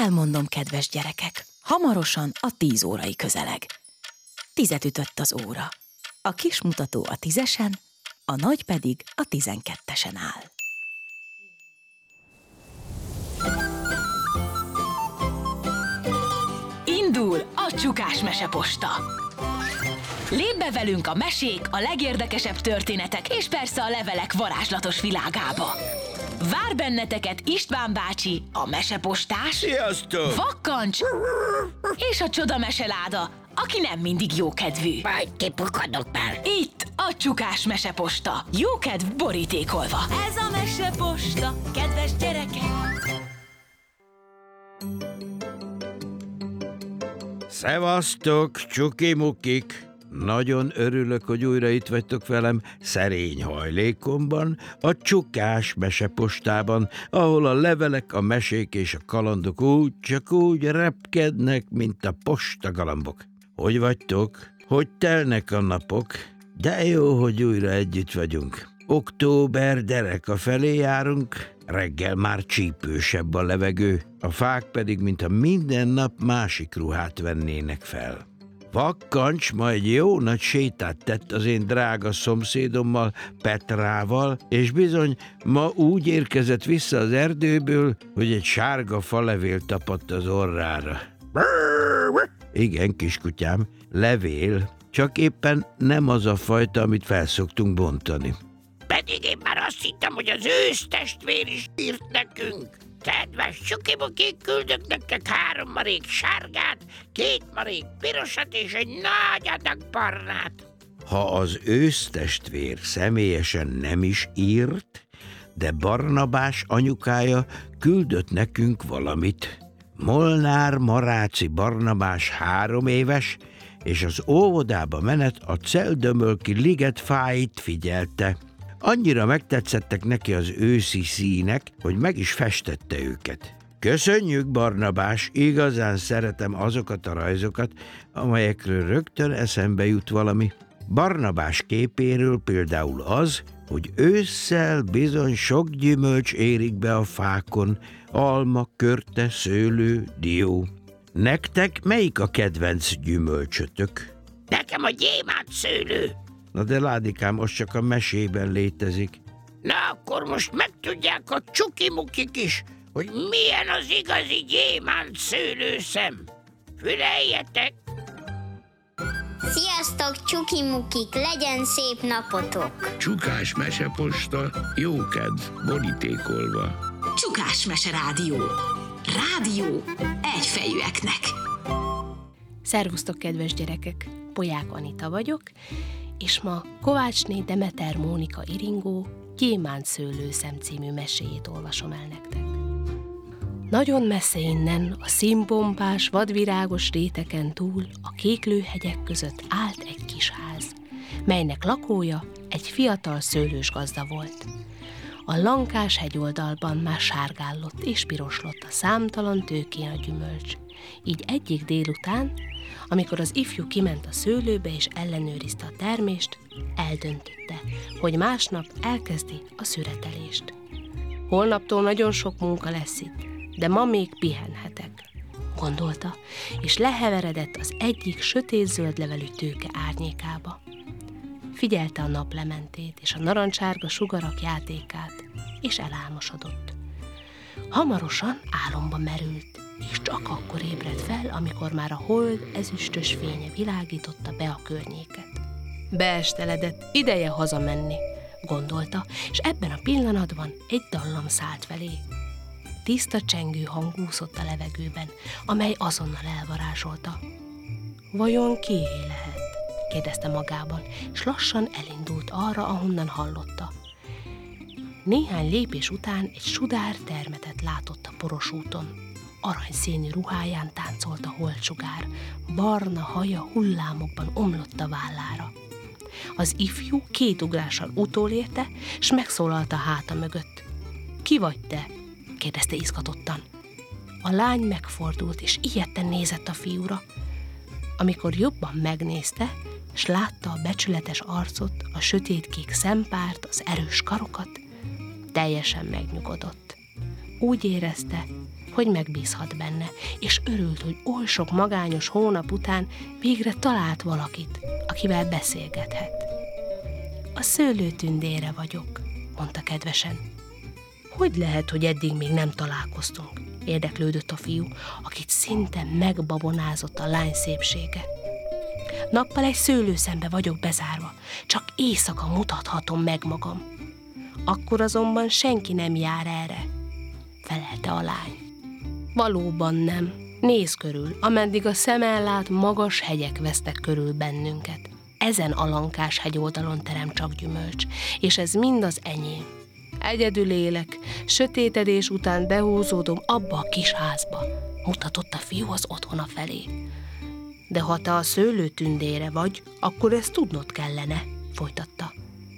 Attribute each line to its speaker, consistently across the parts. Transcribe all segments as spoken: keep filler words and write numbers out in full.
Speaker 1: Elmondom, kedves gyerekek, hamarosan a tíz órai közeleg. Tizet ütött az óra. A kis mutató a tízesen, a nagy pedig a tizenkettesen áll. Indul a Csukás meseposta! Lépj be velünk a mesék, a legérdekesebb történetek és persze a levelek varázslatos világába. Vár benneteket István bácsi, a mesepostás,
Speaker 2: Sziasztok!
Speaker 1: Vakkancs és a csoda meseláda, aki nem mindig jókedvű.
Speaker 3: Majd kipukadok már.
Speaker 1: Itt a Csukás meseposta, jókedv borítékolva. Ez a meseposta, kedves gyerekek!
Speaker 2: Szevasztok, csukimukik! Nagyon örülök, hogy újra itt vagytok velem szerény hajlékomban, a Csukás mesepostában, ahol a levelek, a mesék és a kalandok úgy csak úgy repkednek, mint a postagalambok. Hogy vagytok? Hogy telnek a napok? De jó, hogy újra együtt vagyunk. Október dereka felé járunk, reggel már csípősebb a levegő, a fák pedig, mintha minden nap másik ruhát vennének fel. Vakkancs ma egy jó nagy sétát tett az én drága szomszédommal, Petrával, és bizony ma úgy érkezett vissza az erdőből, hogy egy sárga falevél tapadt az orrára. Igen, kiskutyám, levél, csak éppen nem az a fajta, amit felszoktunk bontani.
Speaker 3: Pedig én már azt hittem, hogy az ősztestvér is írt nekünk. Kedves csukimukik, küldök nektek három marék sárgát, két marék pirosat és egy nagy adag barnát.
Speaker 2: Ha az ősztestvér személyesen nem is írt, de Barnabás anyukája küldött nekünk valamit. Molnár Maráci Barnabás három éves, és az óvodába menet a Celdömölki ligetfáit figyelte. Annyira megtetszettek neki az őszi színek, hogy meg is festette őket. Köszönjük, Barnabás, igazán szeretem azokat a rajzokat, amelyekről rögtön eszembe jut valami. Barnabás képéről például az, hogy ősszel bizony sok gyümölcs érik be a fákon, alma, körte, szőlő, dió. Nektek melyik a kedvenc gyümölcsötök?
Speaker 3: Nekem a gyémánt szőlő.
Speaker 2: Na de Ládikám, az csak a mesében létezik.
Speaker 3: Na akkor most megtudják a csukimukik is, hogy milyen az igazi gyémánt szőlőszem. Füleljetek!
Speaker 4: Sziasztok, csukimukik, legyen szép napotok!
Speaker 5: Csukás meseposta, jókedv borítékolva.
Speaker 1: Csukás mese rádió. Rádió egyfejűeknek.
Speaker 6: Szervusztok, kedves gyerekek! Polyák Anita vagyok, és ma Kovácsné Demeter Mónika Iringó Gyémánt szőlőszem című meséjét olvasom el nektek. Nagyon messze innen, a színpompás, vadvirágos réteken túl, a kéklőhegyek között állt egy kis ház, melynek lakója egy fiatal szőlős gazda volt. A Lankás hegyoldalban már sárgállott és piroslott a számtalan tőkén a gyümölcs. Így egyik délután, amikor az ifjú kiment a szőlőbe és ellenőrizte a termést, eldöntötte, hogy másnap elkezdi a szüretelést. Holnaptól nagyon sok munka lesz itt, de ma még pihenhetek, gondolta, és leheveredett az egyik sötétzöld levelű tőke árnyékába. Figyelte a naplementét és a narancsárga sugarak játékát, és elálmosodott. Hamarosan álomba merült, és csak akkor ébredt fel, amikor már a hold ezüstös fénye világította be a környéket. Beesteledett, ideje hazamenni, gondolta, és ebben a pillanatban egy dallam szállt felé. Tiszta csengő hang úszott a levegőben, amely azonnal elvarázsolta. Vajon kié lehet? Kérdezte magában, és lassan elindult arra, ahonnan hallotta. Néhány lépés után egy sudár termetet látott a poros úton. Aranyszínű ruháján táncolt a holdsugár, barna haja hullámokban omlott a vállára. Az ifjú két ugrással utolérte, s megszólalt a háta mögött. Ki vagy te? Kérdezte izgatottan. A lány megfordult, és ijedten nézett a fiúra. Amikor jobban megnézte, s látta a becsületes arcot, a sötétkék szempárt, az erős karokat, teljesen megnyugodott. Úgy érezte, hogy megbízhat benne, és örült, hogy oly sok magányos hónap után végre talált valakit, akivel beszélgethet. A szőlőtündére vagyok, mondta kedvesen. Hogy lehet, hogy eddig még nem találkoztunk? Érdeklődött a fiú, akit szinte megbabonázott a lány szépsége. Nappal egy szőlőszembe vagyok bezárva, csak éjszaka mutathatom meg magam. Akkor azonban senki nem jár erre, felelte a lány. Valóban nem. Nézz körül, ameddig a szem ellát, magas hegyek vesztek körül bennünket. Ezen alankás hegyoldalon terem csak gyümölcs, és ez mind az enyém. Egyedül élek, sötétedés után behúzódom abba a kis házba, mutatott a fiú az otthona felé. De ha te a szőlőtündére vagy, akkor ezt tudnod kellene, folytatta.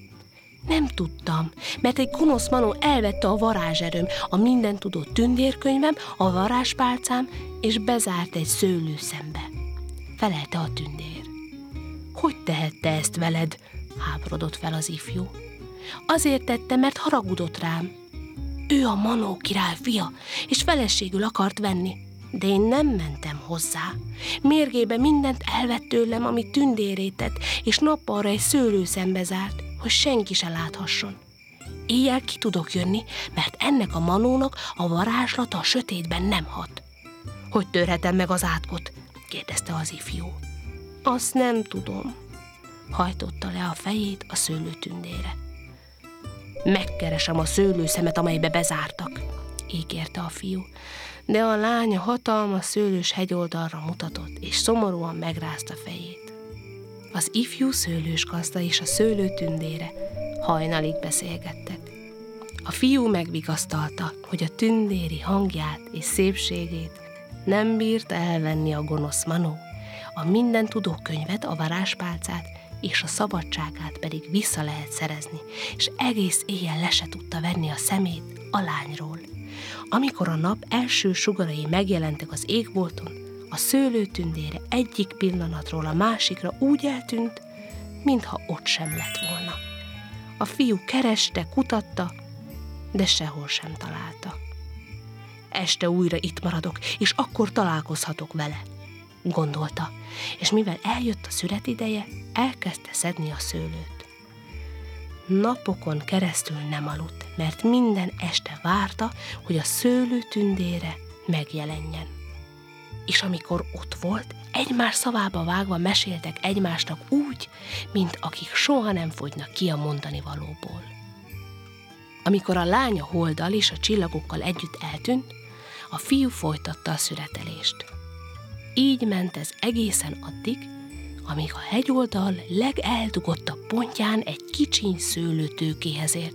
Speaker 6: Nem tudtam, mert egy gonosz manó elvette a varázserőm, a mindentudó tündérkönyvem, a varázspálcám, és bezárt egy szőlőszembe, felelte a tündér. Hogy tehette ezt veled? Háborodott fel az ifjú. Azért tette, mert haragudott rám. Ő a manó király fia, és feleségül akart venni, de én nem mentem hozzá. Mérgébe mindent elvett tőlem, amit tündéré tett, és nappalra egy szőlőszembe zárt, hogy senki se láthasson. Éjjel ki tudok jönni, mert ennek a manónak a varázslata a sötétben nem hat. Hogy törhetem meg az átkot? Kérdezte az ifjú. Azt nem tudom, hajtotta le a fejét a szőlőtündére. Megkeresem a szőlőszemet, amelybe bezártak, ígérte a fiú, de a lány a hatalmas szőlős hegyoldalra mutatott, és szomorúan megrázta fejét. Az ifjú szőlős gazda és a szőlőtündére hajnalig beszélgettek. A fiú megvigasztalta, hogy a tündéri hangját és szépségét nem bírta elvenni a gonosz manó, a mindentudó könyvet, a varázspálcát és a szabadságát pedig vissza lehet szerezni, és egész éjjel le se tudta venni a szemét a lányról. Amikor a nap első sugarai megjelentek az égbolton, a szőlőtündére egyik pillanatról a másikra úgy eltűnt, mintha ott sem lett volna. A fiú kereste, kutatta, de sehol sem találta. Este újra itt maradok, és akkor találkozhatok vele, gondolta, és mivel eljött a szüret ideje, elkezdte szedni a szőlőt. Napokon keresztül nem aludt, mert minden este várta, hogy a szőlőtündére megjelenjen. És amikor ott volt, egymás szavába vágva meséltek egymásnak úgy, mint akik soha nem fogynak ki a mondani valóból. Amikor a lánya holddal és a csillagokkal együtt eltűnt, a fiú folytatta a szüretelést. Így ment ez egészen addig, amíg a hegyoldal legeldugottabb pontján egy kicsiny szőlőtőkéhez ért.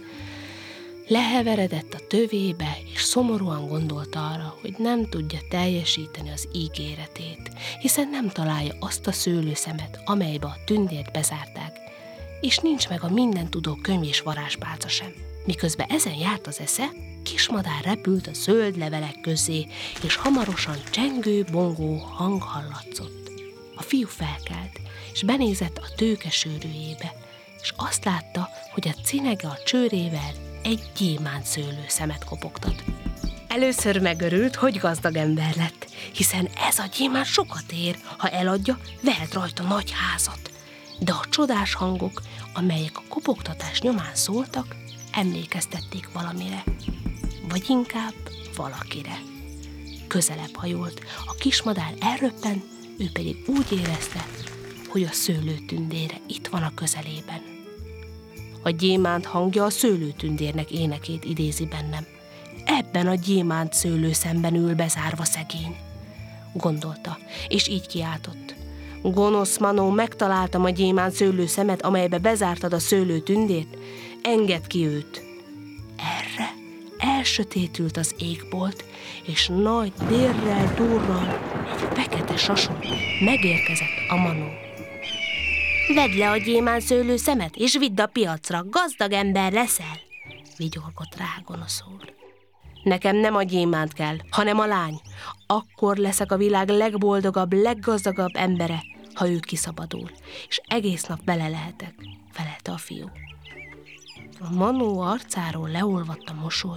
Speaker 6: Leheveredett a tövébe, és szomorúan gondolta arra, hogy nem tudja teljesíteni az ígéretét, hiszen nem találja azt a szőlőszemet, amelybe a tündért bezárták, és nincs meg a mindentudó könyv és varázspálca sem. Miközben ezen járt az esze, kismadár repült a zöld levelek közé, és hamarosan csengő-bongó hang hallatszott. A fiú felkelt, és benézett a tőke sőrűjébe, és azt látta, hogy a cinege a csőrével egy gyémánt szőlőszemet kopogtat. Először megörült, hogy gazdag ember lett, hiszen ez a gyémánt sokat ér, ha eladja, vehet rajta nagy házat. De a csodás hangok, amelyek a kopogtatás nyomán szóltak, emlékeztették valamire, vagy inkább valakire. Közelebb hajolt, a kismadár elröppent, ő pedig úgy érezte, hogy a szőlőtündére itt van a közelében. A gyémánt hangja a szőlőtündérnek énekét idézi bennem. Ebben a gyémánt szőlőszemben ül bezárva szegény, gondolta, és így kiáltott. Gonosz manó, megtaláltam a gyémánt szőlőszemet, amelybe bezártad a szőlőtündért, engedd ki őt. Erre elsötétült az égbolt, és nagy dérrel, durral egy fekete sason megérkezett a manó. Vedd le a gyémánt szőlőszemet, és vidd a piacra, gazdag ember leszel, vigyorgott rá gonoszul. Nekem nem a gyémánt kell, hanem a lány. Akkor leszek a világ legboldogabb, leggazdagabb embere, ha ő kiszabadul, és egész nap vele lehetek, felelte a fiú. A manó arcáról leolvadt a mosoly,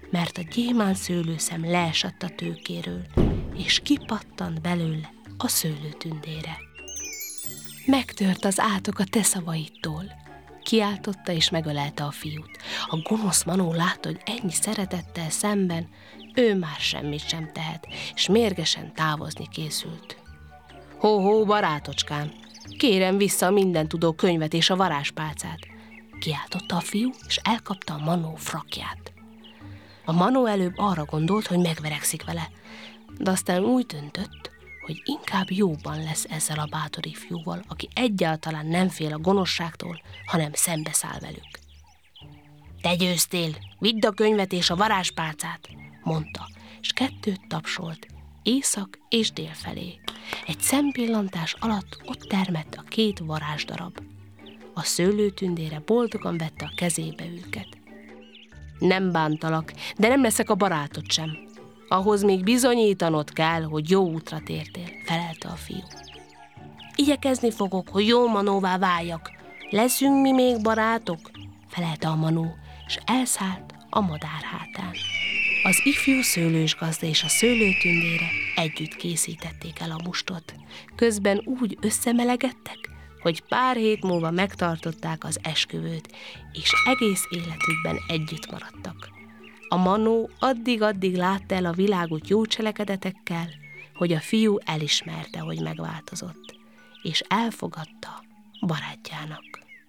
Speaker 6: mert a gyémánt szőlőszem leesett a tőkéről, és kipattant belőle a szőlőtündére. Megtört az átok a te szavaidtól, kiáltotta és megölelte a fiút. A gonosz Manó látta, hogy ennyi szeretettel szemben ő már semmit sem tehet, és mérgesen távozni készült. Hó-hó, barátocskám, kérem vissza a mindentudó könyvet és a varázspálcát, kiáltotta a fiú, és elkapta a Manó frakját. A Manó előbb arra gondolt, hogy megverekszik vele, de aztán úgy döntött, hogy inkább jóban lesz ezzel a bátor ifjúval, aki egyáltalán nem fél a gonoszságtól, hanem szembeszáll velük. Te győztél, vidd a könyvet és a varázspálcát, mondta, és kettőt tapsolt, észak és dél felé. Egy szempillantás alatt ott termett a két varázsdarab. A szőlőtündére boldogan vette a kezébe őket. Nem bántalak, de nem leszek a barátod sem. Ahhoz még bizonyítanod kell, hogy jó útra tértél, felelte a fiú. Igyekezni fogok, hogy jó Manóvá váljak. Leszünk mi még barátok? Felelte a Manó, és elszállt a madár hátán. Az ifjú szőlősgazda és a szőlőtündére együtt készítették el a mustot. Közben úgy összemelegedtek, hogy pár hét múlva megtartották az esküvőt, és egész életükben együtt maradtak. A Manó addig-addig látta el a világot jó cselekedetekkel, hogy a fiú elismerte, hogy megváltozott, és elfogadta barátjának.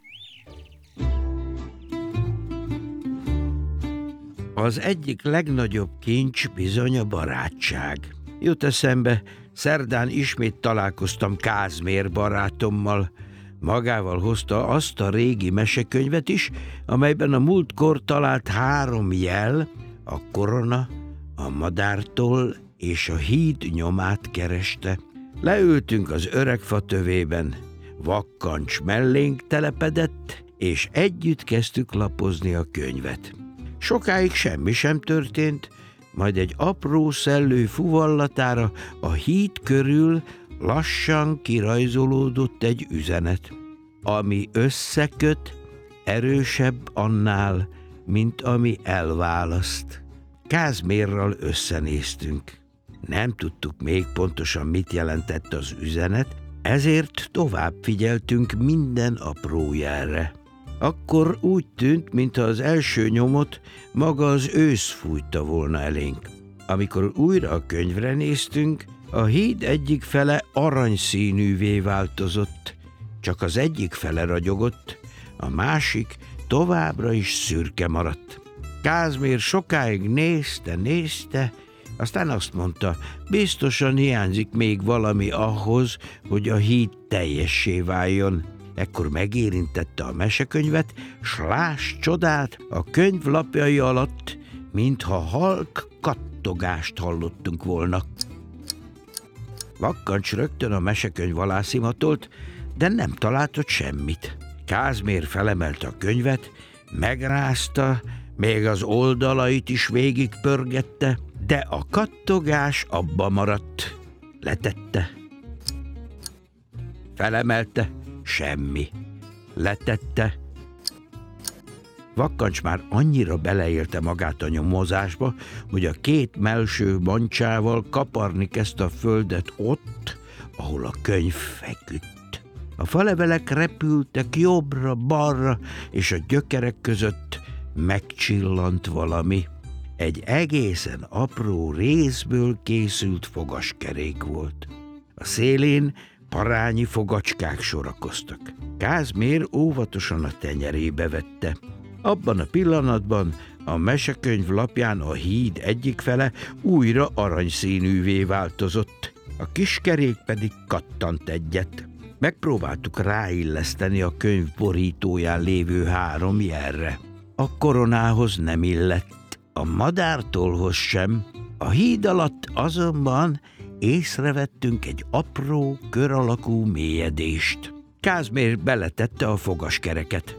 Speaker 2: Az egyik legnagyobb kincs bizony a barátság. Jut eszembe, szerdán ismét találkoztam Kázmér barátommal. Magával hozta azt a régi mesekönyvet is, amelyben a múltkor talált három jel, a korona, a madártoll és a híd nyomát kereste. Leültünk az öreg fa tövében, Vakkancs mellénk telepedett, és együtt kezdtük lapozni a könyvet. Sokáig semmi sem történt, majd egy apró szellő fuvallatára a híd körül lassan kirajzolódott egy üzenet, ami összeköt, erősebb annál, mint ami elválaszt. Kázmérral összenéztünk. Nem tudtuk még pontosan, mit jelentett az üzenet, ezért tovább figyeltünk minden apró jelre. Akkor úgy tűnt, mintha az első nyomot maga az ősz fújta volna elénk. Amikor újra a könyvre néztünk, a híd egyik fele aranyszínűvé változott, csak az egyik fele ragyogott, a másik továbbra is szürke maradt. Kázmér sokáig nézte, nézte, aztán azt mondta, biztosan hiányzik még valami ahhoz, hogy a híd teljessé váljon. Ekkor megérintette a mesekönyvet, s láss csodát, a könyv lapjai alatt, mintha halk kattogást hallottunk volna. Vakkancs rögtön a mesekönyv alá szimatolt, de nem talált ott semmit. Kázmér felemelte a könyvet, megrázta, még az oldalait is végigpörgette, de a kattogás abba maradt. Letette. Felemelte, semmi. Letette. Vakkancs már annyira beleélte magát a nyomozásba, hogy a két mellső mancsával kaparni kezdte a földet ott, ahol a könyv feküdt. A falevelek repültek jobbra-balra, és a gyökerek között megcsillant valami. Egy egészen apró részből készült fogaskerék volt. A szélén parányi fogacskák sorakoztak. Kázmér óvatosan a tenyerébe vette. Abban a pillanatban a mesekönyv lapján a híd egyik fele újra aranyszínűvé változott, a kis kerék pedig kattant egyet. Megpróbáltuk ráilleszteni a könyv borítóján lévő három jelre. A koronához nem illett, a madártollhoz sem. A híd alatt azonban észrevettünk egy apró, kör alakú mélyedést. Kázmér beletette a fogaskereket.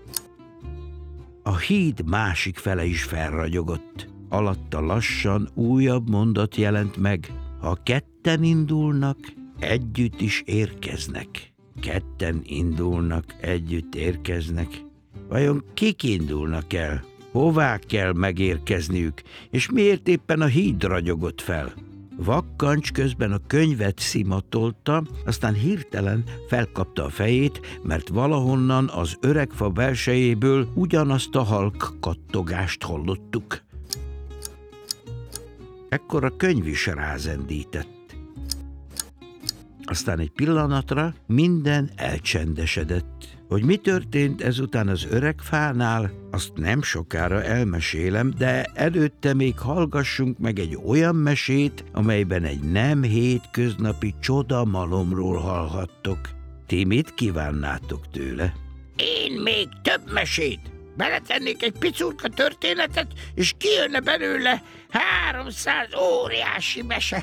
Speaker 2: A híd másik fele is felragyogott. Alatta lassan újabb mondat jelent meg. Ha ketten indulnak, együtt is érkeznek. Ketten indulnak, együtt érkeznek. Vajon kik indulnak el? hová kell megérkezniük, és miért éppen a híd ragyogott fel. Vakkancs közben a könyvet szimatolta, aztán hirtelen felkapta a fejét, mert valahonnan az öreg fa belsejéből ugyanazt a halk kattogást hallottuk. Ekkor a könyv is rázendített. Aztán egy pillanatra minden elcsendesedett. Hogy mi történt ezután az öreg fánál, azt nem sokára elmesélem, de előtte még hallgassunk meg egy olyan mesét, amelyben egy nem hétköznapi csodamalomról hallhattok. Ti mit kívánnátok tőle?
Speaker 3: Én még több mesét. Beletennék egy picurka történetet, és kijönne belőle háromszáz óriási mese.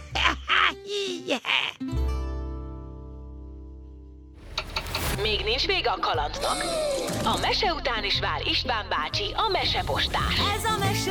Speaker 1: Még nincs vége a kalandnak. A mese után is vár István bácsi, a mesepostás.
Speaker 7: Ez a mese